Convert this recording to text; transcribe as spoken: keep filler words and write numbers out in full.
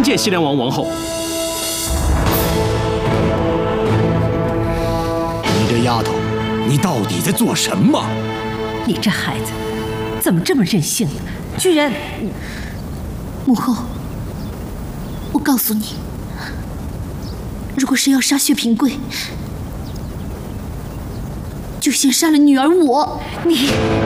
届西凉王王后。 你这丫头，你到底在做什么？ 你这孩子怎么这么任性呢？居然…… 母后，我告诉你，如果是要杀薛平贵，就先杀了女儿我。 你。